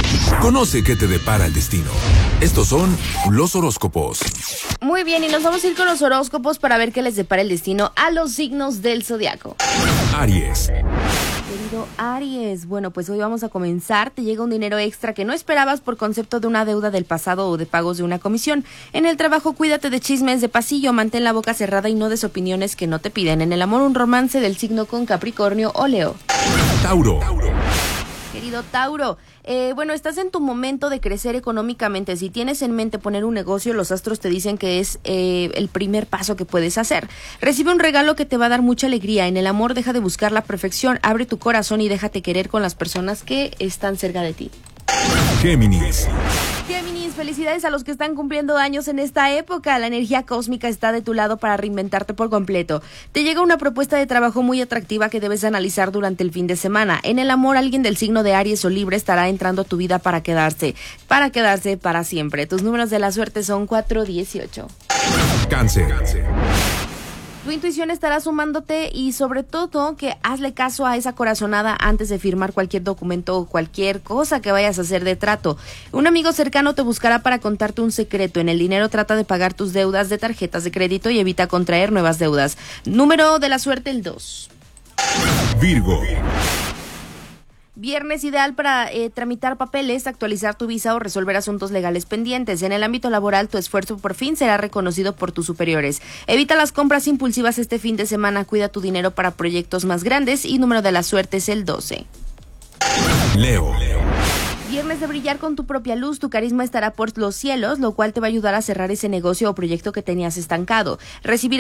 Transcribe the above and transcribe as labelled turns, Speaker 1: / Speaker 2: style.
Speaker 1: Conoce qué te depara el destino. Estos son los horóscopos.
Speaker 2: Muy bien, y nos vamos a ir con los horóscopos para ver qué les depara el destino a los signos del zodiaco.
Speaker 1: Aries.
Speaker 2: Querido Aries, bueno, pues hoy vamos a comenzar. Te llega un dinero extra que no esperabas por concepto de una deuda del pasado o de pagos de una comisión. En el trabajo, cuídate de chismes de pasillo, mantén la boca cerrada y no des opiniones que no te piden. En el amor, un romance del signo con Capricornio o Leo.
Speaker 1: Tauro.
Speaker 2: Querido Tauro, bueno, estás en tu momento de crecer económicamente. Si tienes en mente poner un negocio, los astros te dicen que es el primer paso que puedes hacer. Recibe un regalo que te va a dar mucha alegría. En el amor, deja de buscar la perfección, abre tu corazón y déjate querer con las personas que están cerca de ti.
Speaker 1: Géminis.
Speaker 2: Géminis, felicidades a los que están cumpliendo años en esta época. La energía cósmica está de tu lado para reinventarte por completo. Te llega una propuesta de trabajo muy atractiva que debes analizar durante el fin de semana. En el amor, alguien del signo de Aries o Libra estará entrando a tu vida para quedarse para siempre. Tus números de la suerte son 4, 18.
Speaker 1: Cáncer.
Speaker 2: Tu intuición estará sumándote y sobre todo que hazle caso a esa corazonada antes de firmar cualquier documento o cualquier cosa que vayas a hacer de trato. Un amigo cercano te buscará para contarte un secreto. En el dinero, trata de pagar tus deudas de tarjetas de crédito y evita contraer nuevas deudas. Número de la suerte, el 2.
Speaker 1: Virgo.
Speaker 2: Viernes ideal para tramitar papeles, actualizar tu visa o resolver asuntos legales pendientes. En el ámbito laboral, tu esfuerzo por fin será reconocido por tus superiores. Evita las compras impulsivas este fin de semana, cuida tu dinero para proyectos más grandes y número de la suerte es el 12.
Speaker 1: Leo.
Speaker 2: Viernes de brillar con tu propia luz, tu carisma estará por los cielos, lo cual te va a ayudar a cerrar ese negocio o proyecto que tenías estancado. Recibir